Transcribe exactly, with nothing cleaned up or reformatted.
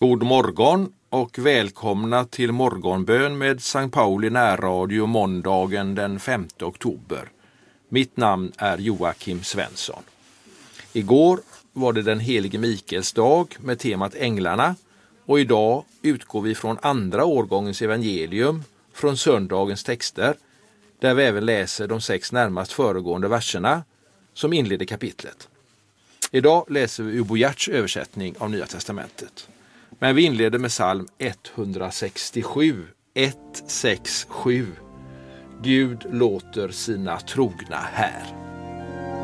God morgon och välkomna till morgonbön med Sankt Pauli närradio måndagen den femte oktober. Mitt namn är Joakim Svensson. Igår var det den helige Mikaels dag med temat Änglarna och idag utgår vi från andra årgångens evangelium från söndagens texter där vi även läser de sex närmast föregående verserna som inleder kapitlet. Idag läser vi Ubo Hjerts översättning av Nya testamentet. Men vi inleder med psalm etthundrasextiosju, ett sex sju. Gud låter sina trogna här.